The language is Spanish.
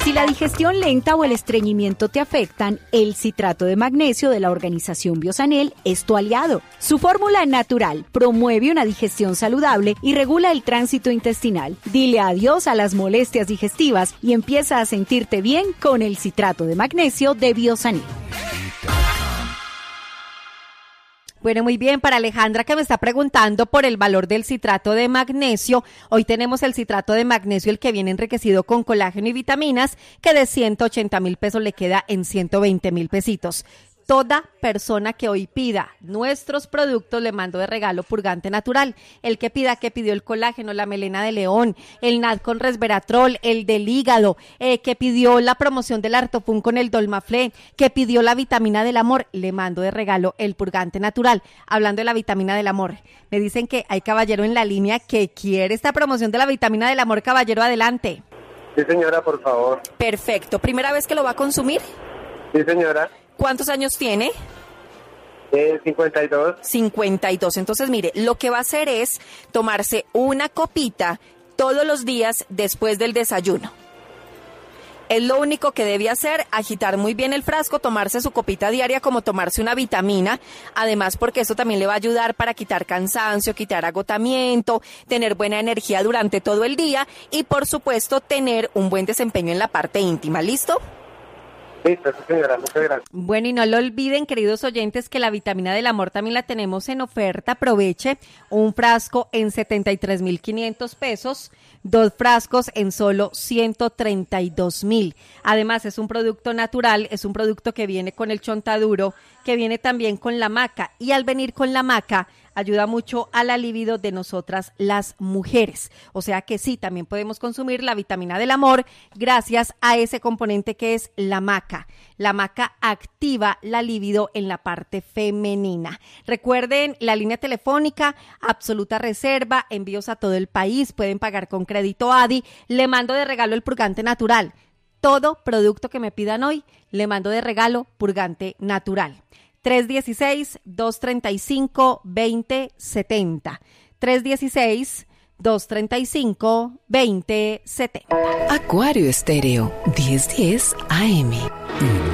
Si la digestión lenta o el estreñimiento te afectan, el citrato de magnesio de la organización Biosanel es tu aliado. Su fórmula natural promueve una digestión saludable y regula el tránsito intestinal. Dile adiós a las molestias digestivas y empieza a sentirte bien con el citrato de magnesio de Biosanel. Bueno, muy bien, para Alejandra que me está preguntando por el valor del citrato de magnesio, hoy tenemos el citrato de magnesio, el que viene enriquecido con colágeno y vitaminas, que de 180,000 pesos le queda en 120,000 pesitos. Toda persona que hoy pida nuestros productos le mando de regalo purgante natural. El que pida, que pidió el colágeno, la melena de león, el NAD con resveratrol, el del hígado, que pidió la promoción del Artofun con el Dolmaflé, que pidió la vitamina del amor, le mando de regalo el purgante natural. Hablando de la vitamina del amor, me dicen que hay caballero en la línea que quiere esta promoción de la vitamina del amor. Caballero, adelante. Sí, señora, por favor. Perfecto. ¿Primera vez que lo va a consumir? Sí, señora. ¿Cuántos años tiene? 52. 52. Entonces, mire, lo que va a hacer es tomarse una copita todos los días después del desayuno. Es lo único que debe hacer, agitar muy bien el frasco, tomarse su copita diaria como tomarse una vitamina, además porque eso también le va a ayudar para quitar cansancio, quitar agotamiento, tener buena energía durante todo el día y, por supuesto, tener un buen desempeño en la parte íntima. ¿Listo? Listo, señora, muchas gracias. Bueno, y no lo olviden, queridos oyentes, que la vitamina del amor también la tenemos en oferta. Aproveche un frasco en 73,500 pesos, 2 frascos en solo 132,000. Además, es un producto natural, es un producto que viene con el chontaduro, que viene también con la maca, y al venir con la maca ayuda mucho a la libido de nosotras las mujeres. O sea que sí, también podemos consumir la vitamina del amor gracias a ese componente que es la maca. La maca activa la libido en la parte femenina. Recuerden la línea telefónica, absoluta reserva, envíos a todo el país, pueden pagar con crédito ADI. Le mando de regalo el purgante natural. Todo producto que me pidan hoy, le mando de regalo purgante natural. 316-235-2070. 316-235-2070. Acuario Estéreo, 1010 AM.